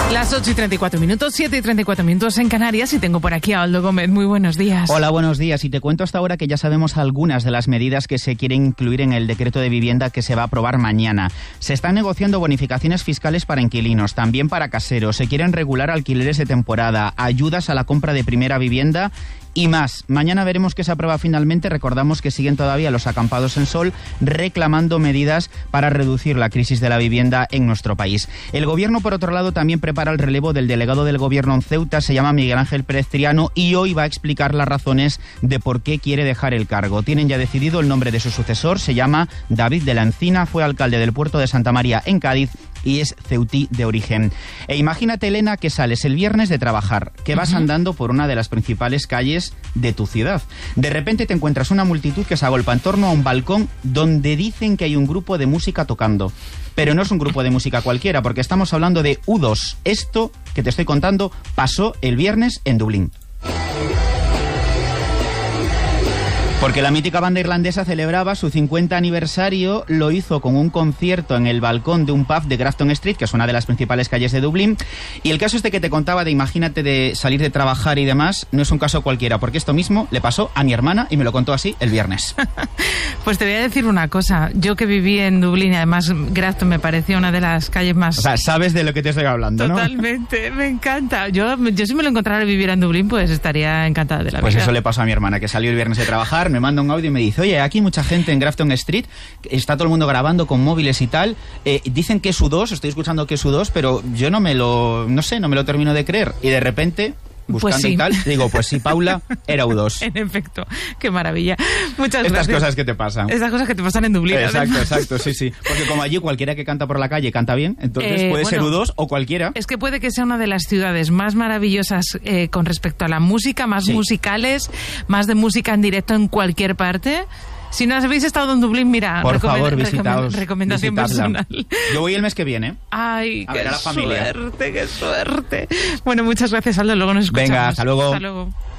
Las 8:34, 7:34 en Canarias, y tengo por aquí a Aldo Gómez. Muy buenos días. Hola, buenos días. Y te cuento hasta ahora que ya sabemos algunas de las medidas que se quieren incluir en el decreto de vivienda que se va a aprobar mañana. Se están negociando bonificaciones fiscales para inquilinos, también para caseros. Se quieren regular alquileres de temporada, ayudas a la compra de primera vivienda y más. Mañana veremos qué se aprueba finalmente. Recordamos que siguen todavía los acampados en Sol reclamando medidas para reducir la crisis de la vivienda en nuestro país. El gobierno, por otro lado, también prepara el relevo del delegado del gobierno en Ceuta, se llama Miguel Ángel Pérez Triano, y hoy va a explicar las razones de por qué quiere dejar el cargo. Tienen ya decidido el nombre de su sucesor, se llama David de la Encina, fue alcalde del puerto de Santa María en Cádiz y es ceutí de origen. E imagínate, Elena, que sales el viernes de trabajar, que vas andando por una de las principales calles de tu ciudad. De repente te encuentras una multitud que se agolpa en torno a un balcón donde dicen que hay un grupo de música tocando. Pero no es un grupo de música cualquiera, porque estamos hablando de U2. Esto que te estoy contando pasó el viernes en Dublín. Porque la mítica banda irlandesa celebraba su 50 aniversario, lo hizo con un concierto en el balcón de un pub de Grafton Street, que es una de las principales calles de Dublín. Y el caso este que te contaba de, imagínate, de salir de trabajar y demás, no es un caso cualquiera, porque esto mismo le pasó a mi hermana y me lo contó así el viernes. Pues te voy a decir una cosa, yo que viví en Dublín, y además Grafton me parecía una de las calles más... O sea, sabes de lo que te estoy hablando, ¿no? Totalmente, me encanta. Yo si me lo encontrara viviera en Dublín, pues estaría encantada de la vida. Pues eso le pasó a mi hermana, que salió el viernes de trabajar, me manda un audio y me dice: oye, aquí mucha gente en Grafton Street, está todo el mundo grabando con móviles y tal, dicen que es U2, estoy escuchando que es U2, pero yo no me lo termino de creer. Y de repente, buscando pues sí. Y tal, digo, pues sí, Paula, era U2. En efecto, qué maravilla. Muchas gracias. Estas cosas que te pasan. Estas cosas que te pasan en Dublín. Exacto, sí. Porque como allí cualquiera que canta por la calle canta bien, entonces puede ser U2 o cualquiera. Es que puede que sea una de las ciudades más maravillosas con respecto a la música, más musicales, más de música en directo en cualquier parte. Si no habéis estado en Dublín, mira, por favor, recomendación personal. Yo voy el mes que viene. Ay, a ver a la familia. Qué suerte. Bueno, muchas gracias, Aldo. Luego nos escuchamos. Venga, hasta luego. Hasta luego.